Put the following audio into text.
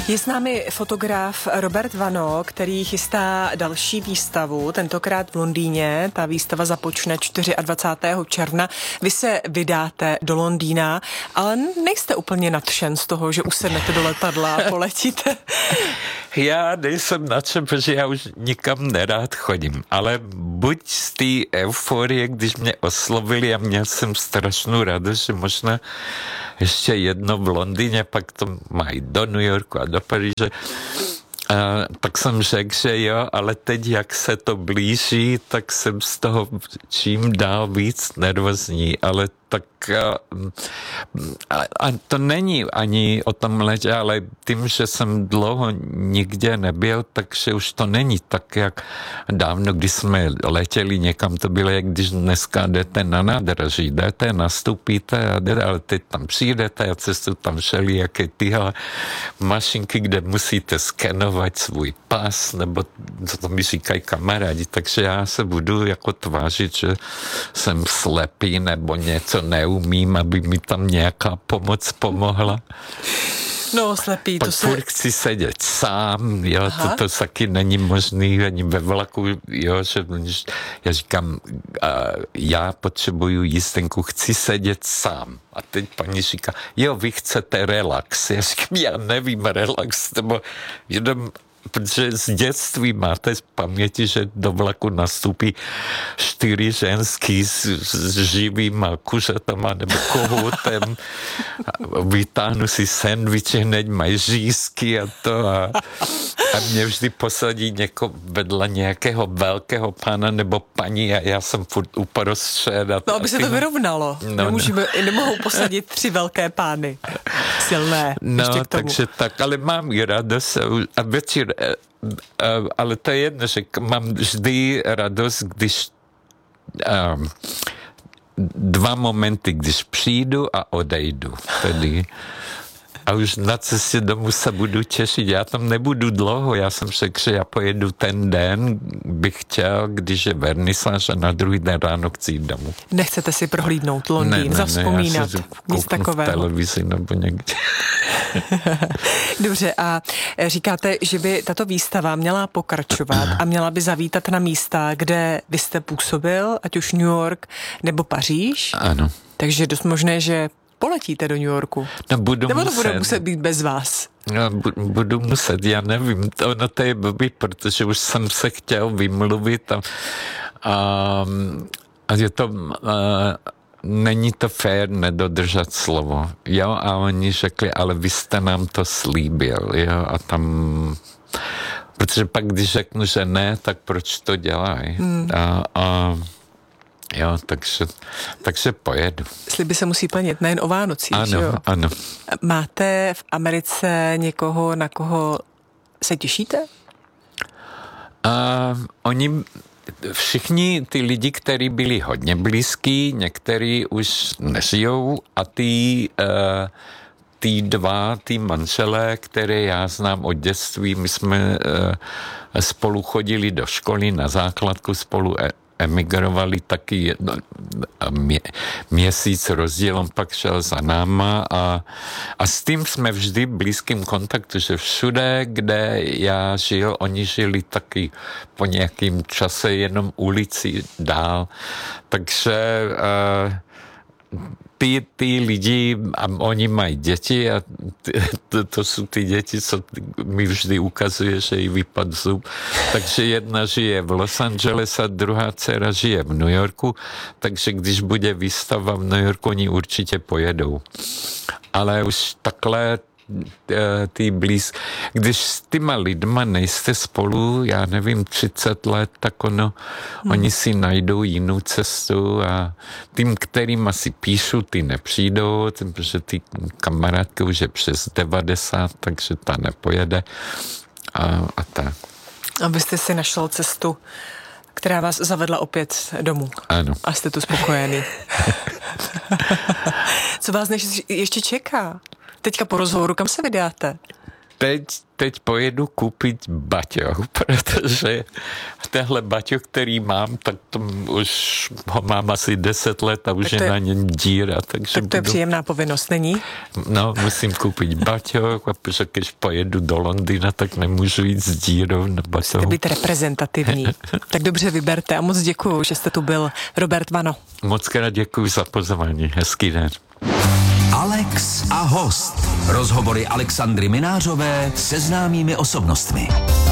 Je s námi fotograf Robert Vano, který chystá další výstavu, tentokrát v Londýně. Ta výstava započne 24. června. Vy se vydáte do Londýna, ale nejste úplně nadšen z toho, že usednete do letadla a poletíte. Já nejsem nadšen, protože já už nikam nerád chodím, ale buď z té euforie, když mě oslovili a měl jsem strašnou radost, že možná ještě jedno v Londýně, pak to mají do New Yorku a do Paříže. Tak jsem řekl, že jo, ale teď, jak se to blíží, tak jsem z toho čím dál víc nervózní, ale tak a to není ani o tom letě, ale tím, že jsem dlouho nikde nebyl, takže už to není tak, jak dávno, když jsme letěli někam, to bylo, jak když dneska jdete na nádraží, jdete, nastoupíte, ale teď tam přijdete a cestu tam šeli, jaké tyhle mašinky, kde musíte skenovat svůj pas, nebo to mi říkají kamarádi, takže já se budu jako tvářit, že jsem slepý nebo něco neumím, aby mi tam nějaká pomoc pomohla. No, slepý, pak to se... furt chci sedět sám, jo, to taky není možný, ani ve vlaku, jo, že já říkám, já potřebuju jízdenku, chci sedět sám. A teď paní říká, jo, vy chcete relax. Já říkám, já nevím relax, nebo jenom protože z dětství máte z paměti, že do vlaku nastoupí 4 ženský s živýma kuřatama nebo kohoutem. Vytáhnu si sendviče, hned mají řízky a to. A mě vždy posadí vedle nějakého velkého pána nebo paní a já jsem furt uprostřed. No, aby se to vyrovnalo. Nemohou posadit 3 velké pány. Silné. No, takže tak, ale mám i radost a večer, ale to je jedno, že mám vždy radost, když 2 momenty, když přijdu a odejdu. Tedy. A už na cestě domů se budu těšit. Já tam nebudu dlouho. Já jsem řekl, že já pojedu ten den, bych chtěl, když je vernisáž a na druhý den ráno chci jít domů. Nechcete si prohlídnout Londýn, zavzpomínat, nic takového. V televizi nebo někde. Dobře, a říkáte, že by tato výstava měla pokračovat a měla by zavítat na místa, kde vy jste působil, ať už New York nebo Paříž. Ano. Takže je dost možné, že poletíte do New Yorku. No, nebo to bude muset být bez vás? No, budu muset, já nevím. To je blbý, protože už jsem se chtěl vymluvit a je to... není to fér nedodržet slovo. Jo, a oni řekli, ale vy jste nám to slíbil, jo, a tam... Protože pak, když řeknu, že ne, tak proč to dělají? Jo, takže pojedu. Sliby se musí plnit, nejen o Vánocích, ano, že jo? Ano. Máte v Americe někoho, na koho se těšíte? Oni... Všichni ty lidi, kteří byli hodně blízký, někteří už nežijou a ty 2 manželé, které já znám od dětství, my jsme spolu chodili do školy, na základku spolu emigrovali taky měsíc rozdíl, on pak šel za náma a s tím jsme vždy v blízkém kontaktu, že všude, kde já žil, oni žili taky po nějakým čase jenom ulici dál. Takže ty lidi, a oni mají děti a to jsou ty děti, co mi vždy ukazuje, že jí vypadl zub. Takže jedna žije v Los Angeles a druhá dcera žije v New Yorku, takže když bude výstava v New Yorku, oni určitě pojedou. Ale už takhle když s těma lidma nejste spolu, já nevím, 30 let, tak oni si najdou jinou cestu a tím, kterým asi píšu, ty nepřijdou, protože ty kamarádky už je přes 90, takže ta nepojede a tak. Abyste si našel cestu, která vás zavedla opět domů. Ano. A jste tu spokojený. Co vás ještě čeká? Teďka po rozhovoru, kam se vydáte? teď pojedu koupit baťoch, protože tenhle baťoch, který mám, tak už ho mám asi 10 let a už je na něm díra. Tak to je příjemná povinnost, není? No, musím koupit baťoch, a protože když pojedu do Londýna, tak nemůžu jít s dírou na baťoch. Musíte být reprezentativní. Tak dobře vyberte a moc děkuju, že jste tu byl, Robert Vano. Moc krát děkuji za pozvání. Hezký den. Alex a host. Rozhovory Alexandry Minářové se známými osobnostmi.